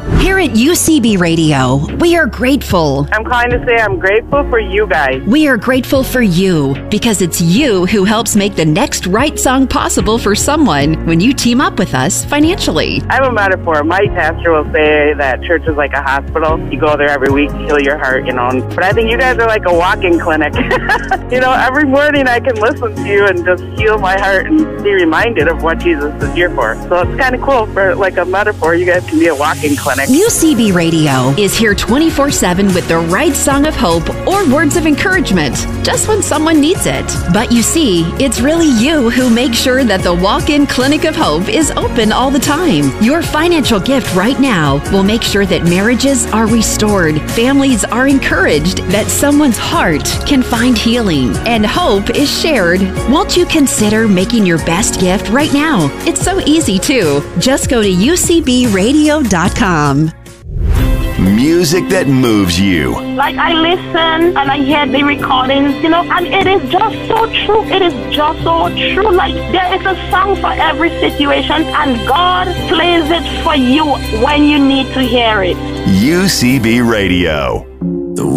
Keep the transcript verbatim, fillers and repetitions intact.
Here at U C B Radio, we are grateful. I'm calling to say I'm grateful for you guys. We are grateful for you because it's you who helps make the next right song possible for someone when you team up with us financially. I have a metaphor. My pastor will say that church is like a hospital. You go there every week to heal your heart, you know. But I think you guys are like a walk-in clinic. You know, every morning I can listen to you and just heal my heart and be reminded of what Jesus is here for. So it's kind of cool for like a metaphor. You guys can be a walk-in clinic. U C B Radio is here twenty-four seven with the right song of hope or words of encouragement, just when someone needs it. But you see, it's really you who makes sure that the walk-in clinic of hope is open all the time. Your financial gift right now will make sure that marriages are restored, families are encouraged, that someone's heart can find healing, and hope is shared. Won't you consider making your best gift right now? It's so easy too. Just go to U C B radio dot com. Music that moves you. Like, I listen and I hear the recordings, you know, and it is just so true. It is just so true. Like, there is a song for every situation, and God plays it for you when you need to hear it. U C B Radio.